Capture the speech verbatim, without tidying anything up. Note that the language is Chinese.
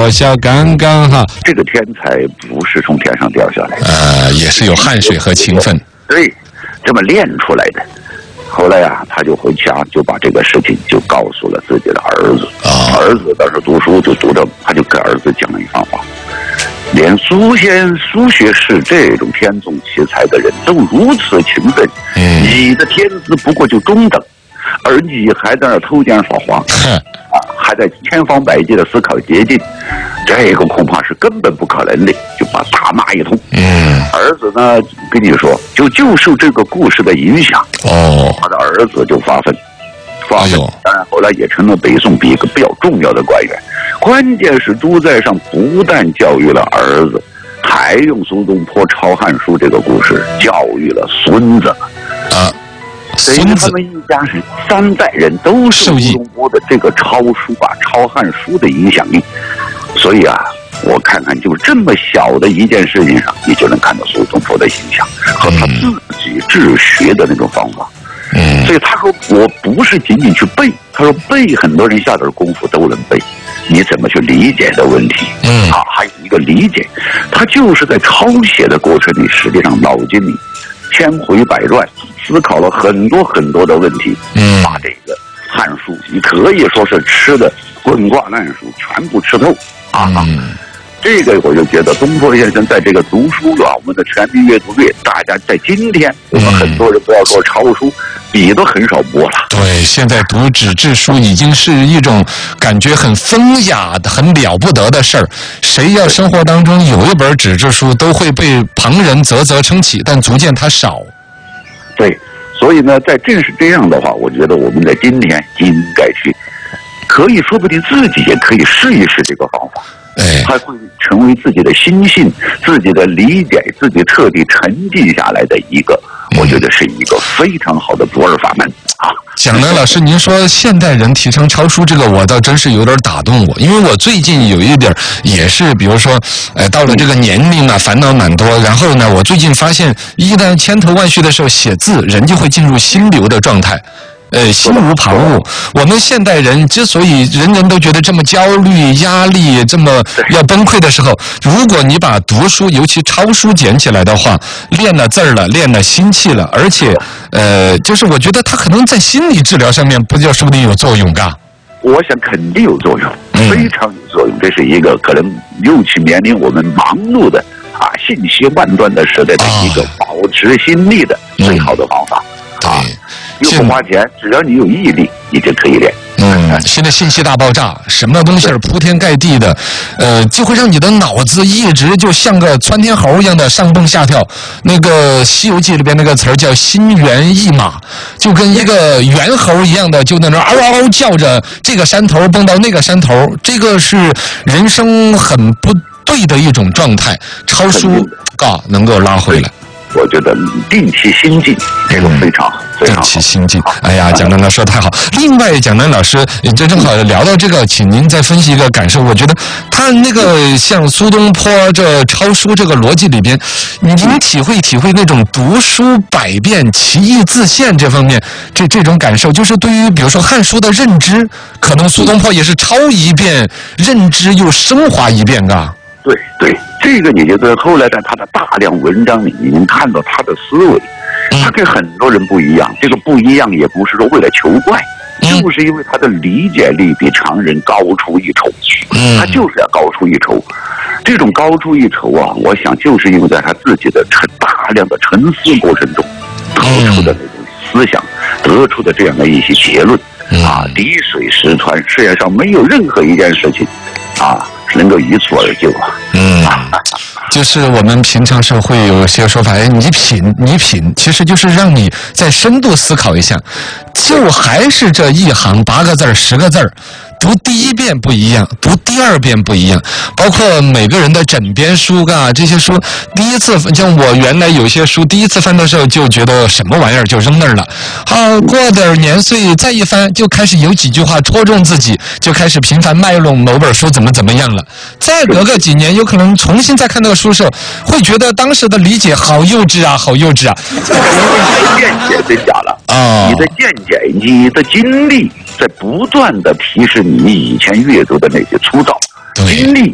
落下刚刚好。 这个天才不是从天上掉下来的， 呃，也是有汗水和勤奋。 对，这么练出来的。后来呀、啊，他就回家就把这个事情就告诉了自己的儿子。啊，儿子当时读书就读着，他就跟儿子讲了一番话。连苏先苏学士这种天纵奇才的人都如此勤奋，嗯、你的天资不过就中等，而你还在那偷奸耍滑，啊，还在千方百计的思考捷径，这个恐怕是根本不可能的，就把大骂一通。嗯，儿子呢，跟你说，就就受这个故事的影响，哦，他的儿子就发奋。发奋，当然后来也成了北宋一个比较重要的官员。关键是朱载垧不但教育了儿子，还用苏东坡抄《汉书》这个故事教育了孙子。啊，所以他们一家人三代人都受苏东坡的这个抄书啊、抄《汉书》的影响力。所以啊，我看看就这么小的一件事情上，你就能看到苏东坡的影响和他自己治学的那种方法。嗯，所以他说我不是仅仅去背，他说背很多人下点功夫都能背，你怎么去理解的问题。嗯，啊，还有一个理解，他就是在抄写的过程里，实际上脑筋里千回百转，思考了很多很多的问题。嗯，把这个《汉书》你可以说是吃的滚瓜烂熟，全部吃透啊。嗯，这个我就觉得东坡先生在这个读书啊，我们的全民阅读率，大家在今天我们很多人不要说抄书，笔都很少摸了。 对，现在读纸质书已经是一种感觉很风雅的、很了不得的事儿。谁要生活当中有一本纸质书，都会被旁人啧啧称奇，但逐渐它少。 对，所以呢，在正是这样的话，我觉得我们在今天应该去，可以说不定自己也可以试一试这个方法。哎，它会成为自己的心性、自己的理解、自己彻底沉浸下来的一个，嗯、我觉得是一个非常好的不二法门啊。 蒋楠老师，您说现代人提倡抄书，这个我倒真是有点打动我，因为我最近有一点也是，比如说，呃，到了这个年龄啊，烦恼蛮多，然后呢，我最近发现，一旦千头万绪的时候写字，人就会进入心流的状态。呃，心无旁骛。我们现代人之所以人人都觉得这么焦虑、压力这么要崩溃的时候，如果你把读书，尤其抄书捡起来的话，练了字儿了，练了心气了，而且，呃，就是我觉得它可能在心理治疗上面，不就说不定有作用噶？ 我想肯定有作用，非常有作用。这是一个可能尤其面临我们忙碌的啊信息万端的时代的一个保持心力的最好的方法。啊，又不花钱，只要你有毅力，你就可以练。 嗯，现在信息大爆炸，什么东西是铺天盖地的，呃，就会让你的脑子一直就像个窜天猴一样的上蹦下跳。那个《西游记》里边那个词儿叫心猿意马，就跟一个猿猴一样的，就在那嗷嗷叫着，这个山头蹦到那个山头，这个是人生很不对的一种状态。抄书啊，能够拉回来。 我觉得定期心境这个非常好， 定期心境。哎呀，蒋楠老师说太好。另外，蒋楠老师，这正好聊到这个，请您再分析一个感受。我觉得他那个像苏东坡这抄书这个逻辑里边，您体会体会那种读书百遍其义自现这方面，这这种感受，就是对于比如说《汉书》的认知，可能苏东坡也是抄一遍，认知又升华一遍啊。 对对，这个你就在后来在他的大量文章里，你能看到他的思维，他跟很多人不一样。这个不一样也不是说为了求怪，就是因为他的理解力比常人高出一筹，他就是要高出一筹。这种高出一筹啊，我想就是因为在他自己的沉大量的沉思过程中得出的那种思想，得出的这样的一些结论啊，滴水石穿。世界上没有任何一件事情啊能够一蹴而就啊。 嗯，就是我们平常社会有些说法，哎，你品你品，其实就是让你再深度思考一下，就还是这一行八个字十个字儿。读第一遍不一样，读第二遍不一样，包括每个人的枕边书啊，这些书第一次像我原来有些书第一次翻的时候就觉得什么玩意儿就扔那儿了，好过点年岁再一翻就开始有几句话戳中自己，就开始频繁卖弄某本书怎么怎么样了。再隔个几年有可能重新再看那个书的时候，会觉得当时的理解好幼稚啊，好幼稚啊。 你的见解真假了啊！你的见解，你的经历在不断的提示你以前阅读的那些粗糙经历。